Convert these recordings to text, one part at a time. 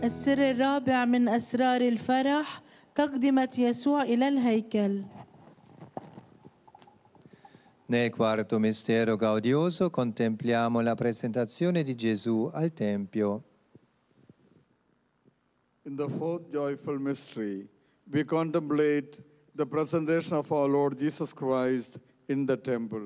السر الرابع من أسرار الفرح تقدمة يسوع إلى الهيكل. Nel quarto mistero gaudioso contempliamo la presentazione di Gesù al Tempio. In the fourth joyful mystery, we contemplate the presentation of our Lord Jesus Christ in the temple.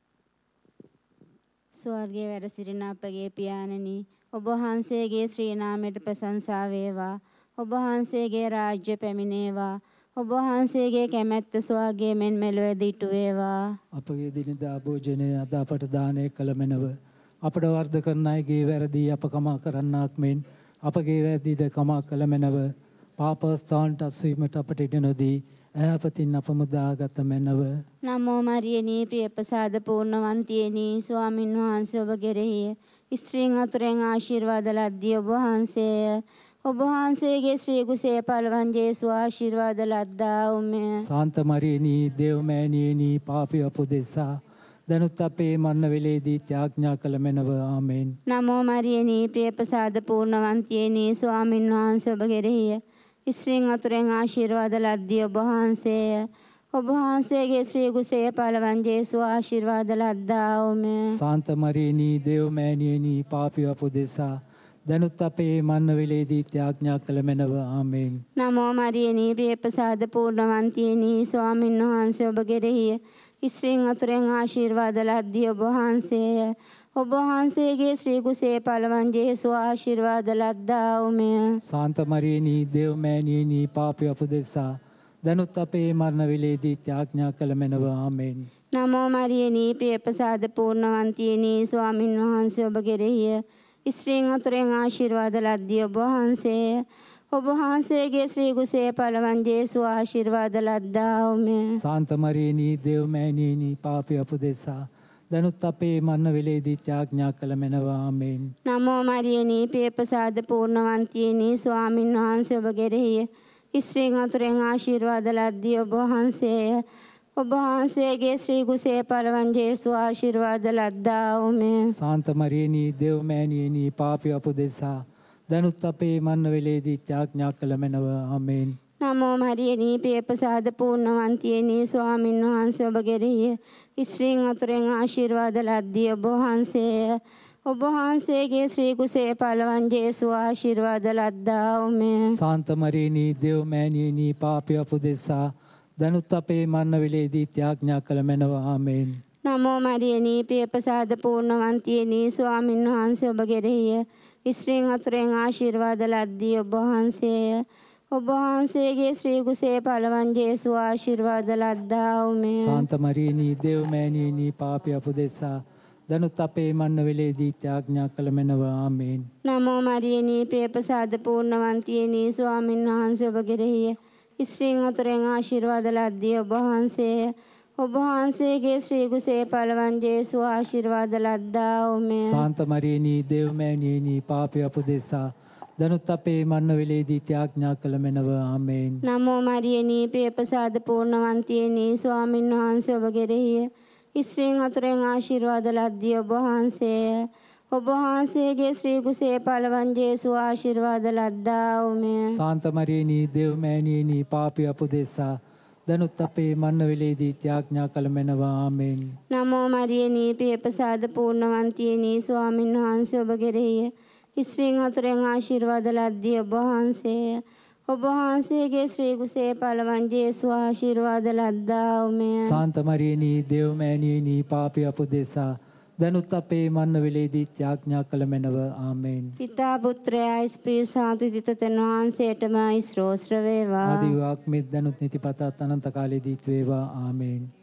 ස්වර්ගයේ වැඩ සිටින අපගේ පියාණනි, ඔබ වහන්සේගේ ශ්‍රී නාමයට ප්‍රශංසා වේවා. ඔබ වහන්සේගේ රාජ්‍ය පැමිණේවා. ඔබ වහන්සේගේ කැමැත්ත ස්වර්ගයේ මෙන් මෙලොවදී ඉටු වේවා. අපගේ දිනදා භෝජනය අද අපට දානය කළ මැනව. අපට වර්ධ කරන අයගේ වැරදි අප කමා කරන්නාක් මෙන් අපගේ වැරදිද කමා කළ මැනව. පාපස්ථානට අස්වීමට අපට ඉඩ නොදී ඈපතින් අප මුදාගත මැනව. නමෝ මරියනී ප්‍රිය ප්‍රසාද පූර්ණවන්තියනි, ස්වාමින් වහන්සේ ඔබ කෙරෙහි ස්ත්‍රීන් අතුරෙන් ආශිර්වාද ලද්දී ඔබ වහන්සේය. ඔබ වහන්සේගේ ශ්‍රී කුසේ පළවන් ජේසු ආශිර්වාද ලද්දා උමය. සාන්ත මරියනී දේවමෑණියනි, පාපී අප උදෙසා දනුත් අපේ මරණ වේලේදී ත්‍යාඥා කළ මැනව. ආමෙන්. නමෝ මරියනී ප්‍රිය ප්‍රසාද පූර්ණවන්තියනි, ස්වාමින් වහන්සේ ඔබ කෙරෙහි ස්ත්‍රීන් අතුරෙන් ආශිර්වාද ලද්දී ඔබ වහන්සේය. ඔබ වහන්සේගේ ශ්‍රී කුසේ පළවන් ජේසු ආශිර්වාද ලද්දා උමය. සාන්ත මරියනී දේවමෑණියනි, පාපී අප උදෙසා දනුත් අපේ මරණ වේලේදී ත්‍යාඥා කළ මැනව. ආමෙන්. නමෝ මරියනී ප්‍රිය ප්‍රසාද පූර්ණවන්තියනි, ස්වාමින් වහන්සේ ඔබ කෙරෙහි ස්ත්‍රීන් අතුරෙන් ආශිර්වාද ලද්දී ඔබ වහන්සේය. ඔබ වහන්සේගේ ශ්‍රී කුසේ පළවන් ජේසු ආශිර්වාද ලද්දා උමය. සාන්ත මරියනී දේවමෑණියනි, පාපී අප උදෙසා දනුත් අපේ මරණ වේලේදී ත්‍යාඥා කළ මැනව. ආමෙන්. නමෝ මරියනී ප්‍රිය ප්‍රසාද පූර්ණවන්තියනි, ස්වාමින් වහන්සේ ඔබ කෙරෙහි ස්ත්‍රීන් අතුරෙන් ආශිර්වාද ලද්දී ඔබ වහන්සේය. ඔබ වහන්සේගේ ශ්‍රී කුසේ පළවන් ජේසු ආශිර්වාද ලද්දා උමය. සාන්ත මරියනී දේවමෑණියනි, පාපී අප උදෙසා දනුත් අපේ මරණ වේලේදී ත්‍යාඥා කළ මැනව. ආමෙන්. නමෝ මරියනී ප්‍රිය ප්‍රසාද පූර්ණවන්තියනි, ස්වාමින් වහන්සේ ඔබ කෙරෙහි ස්ත්‍රීන් අතුරෙන් ආශිර්වාද ලද්දී ඔබ වහන්සේය. ඔබ වහන්සේගේ ශ්‍රී කුසේ පළවන් ජේසු ආශිර්වාද ලද්දා උමය. සාන්ත මරියනී දේවමෑණියනි, පාපී අප උදෙසා දනුත් අපේ මරණ වේලේදී ත්‍යාඥා කළ මැනව. ආමෙන්. නමෝ මරියනී ප්‍රිය ප්‍රසාද පූර්ණවන්තියනි, ස්වාමින් වහන්සේ ඔබ කෙරෙහි ස්ත්‍රීන් අතුරෙන් ආශිර්වාද ලද්දී ඔබ වහන්සේය. ඔබ වහන්සේගේ ශ්‍රී කුසේ පළවන් ජේසු ආශිර්වාද ලද්දා උමය. සාන්ත මරියනී දේවමෑණියනි, පාපී අප උදෙසා දනුත් අපේ මරණ වේලේදී ත්‍යාඥා කළ මැනව. ආමෙන්. නමෝ මරියනී ප්‍රිය ප්‍රසාද පූර්ණවන්තියනි, ස්වාමින් වහන්සේ ඔබ කෙරෙහි ස්ත්‍රීන් අතුරෙන් ආශිර්වාද ලද්දී ඔබ වහන්සේය. ඔබ වහන්සේගේ ශ්‍රී කුසේ පළවන් ජේසු ආශිර්වාද ලද්දා උමය. සාන්ත මරියනී දේවමෑණියනි, පාපී අප උදෙසා දනුත් අපේ මරණ වේලේදී ත්‍යාඥා කළ මැනව. ආමෙන්. නමෝ මරියනී ප්‍රිය ප්‍රසාද පූර්ණවන්තියනි, ස්වාමින් වහන්සේ ඔබ කෙරෙහි ස්ත්‍රීන් අතුරෙන් ආශිර්වාද ලද්දී ඔබ වහන්සේය. ඔබ වහන්සේගේ ශ්‍රී කුසේ පළවන් ජේසු ආශිර්වාද ලද්දා උමය. සාන්ත මරියනී දේවමෑණියනි, පාපී අප උදෙසා දනුත් අපේ මරණ වේලේදී ත්‍යාඥා කළ මැනව. ආමෙන්. නමෝ මරියනී ප්‍රිය ප්‍රසාද පූර්ණවන්තියනි, ස්වාමින් වහන්සේ ඔබ කෙරෙහි ස්ත්‍රීන් අතුරෙන් ආශිර්වාද ලද්දී ඔබ වහන්සේය. ඔබ වහන්සේගේ ශ්‍රී කුසේ පළවන් ජේසු ආශිර්වාද ලද්දා උමය. සාන්ත මරියනී දේවමෑණියනි, පාපී අප උදෙසා දනුත් අපේ මරණ වේලේදී ත්‍යාඥා කළ මැනව. ආමෙන්. නමෝ මරියනී ප්‍රිය ප්‍රසාද පූර්ණවන්තියනි, ස්වාමින් වහන්සේ ඔබ කෙරෙහි ස්ත්‍රීන් අතුරෙන් ආශිර්වාද ලද්දී ඔබ වහන්සේය. ඔබ වහන්සේගේ ශ්‍රී කුසේ පළවන් ජේසු ආශිර්වාද ලද්දා උමය. සාන්ත මරියනී දේවමෑණියනි, පාපී අප උදෙසා දනුත් අපේ මරණ වේලේදී ත්‍යාඥා කළ මැනව. ආමෙන්. පිතා පුත්‍රයා ස්ප්‍රී සාන්තිත තෙන් වහන්සේටම ස්රෝස්ත්‍ර වේවා. ආදිවාක් මෙත් දනුත් නිතිපතත් අනන්ත කාලෙදීත් වේවා. ආමෙන්.